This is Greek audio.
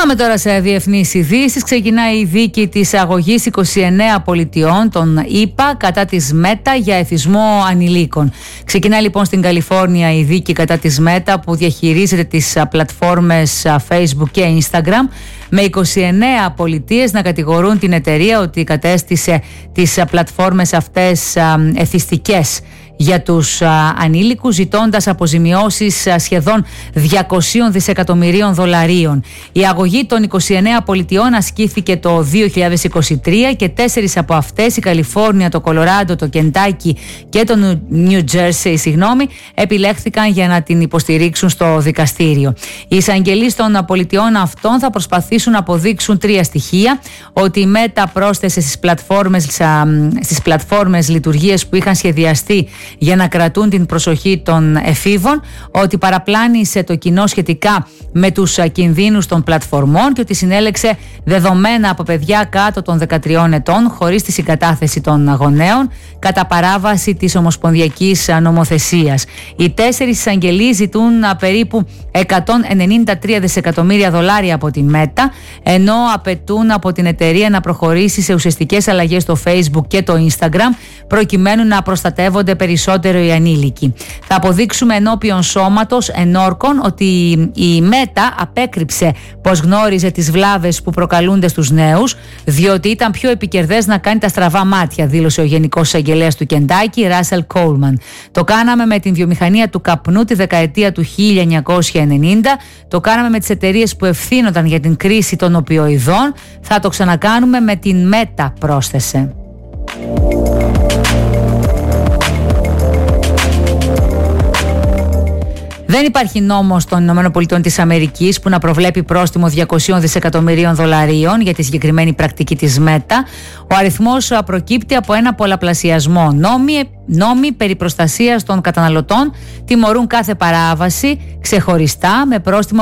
Πάμε τώρα σε διεθνείς ειδήσεις. Ξεκινάει η δίκη της αγωγής 29 πολιτιών των ΗΠΑ κατά της Μέτα για εθισμό ανηλίκων. Ξεκινάει λοιπόν στην Καλιφόρνια η δίκη κατά της Μέτα που διαχειρίζεται τις πλατφόρμες Facebook και Instagram, με 29 πολιτείες να κατηγορούν την εταιρεία ότι κατέστησε τις πλατφόρμες αυτές εθιστικές για τους ανήλικους, ζητώντας αποζημιώσεις σχεδόν 200 δισεκατομμυρίων δολαρίων. Η αγωγή των 29 πολιτιών ασκήθηκε το 2023 και 4 από αυτές, η Καλιφόρνια, το Κολοράντο, το Κεντάκι και το Νιου Τζέρσι, επιλέχθηκαν για να την υποστηρίξουν στο δικαστήριο. Οι εισαγγελείς των πολιτιών αυτών θα προσπαθήσουν να αποδείξουν 3 στοιχεία: ότι η Μέτα πρόσθεσε στις πλατφόρμες λειτουργίες που είχαν σχεδιαστεί για να κρατούν την προσοχή των εφήβων, ότι παραπλάνησε το κοινό σχετικά με τους κινδύνους των πλατφορμών και ότι συνέλεξε δεδομένα από παιδιά κάτω των 13 ετών χωρίς τη συγκατάθεση των γονέων, κατά παράβαση της ομοσπονδιακής νομοθεσίας. Οι 4 εισαγγελείς ζητούν περίπου 193 δισεκατομμύρια δολάρια από τη Μέτα, ενώ απαιτούν από την εταιρεία να προχωρήσει σε ουσιαστικές αλλαγές στο Facebook και το Instagram προκειμένου να προστατεύονται περισσότερο οι ανήλικοι. Θα αποδείξουμε ενώπιον σώματος ενόρκων ότι η Μέτα απέκρυψε πως γνώριζε τις βλάβες που προκαλούνται στους νέους, διότι ήταν πιο επικερδές να κάνει τα στραβά μάτια, δήλωσε ο Γενικός Εισαγγελέας του Κεντάκι, Ράσελ Κόλμαν. Το κάναμε με την βιομηχανία του καπνού τη δεκαετία του 1990, το κάναμε με τις εταιρείες που ευθύνονταν για την κρίση των οπιοειδών, θα το ξανακάνουμε με την Μέτα, πρόσθεσε. Δεν υπάρχει νόμος των ΗΠΑ που να προβλέπει πρόστιμο 200 δισεκατομμυρίων δολαρίων για τη συγκεκριμένη πρακτική της Μέτα. Ο αριθμός προκύπτει από ένα πολλαπλασιασμό. Νόμοι περί προστασίας των καταναλωτών τιμωρούν κάθε παράβαση ξεχωριστά με πρόστιμο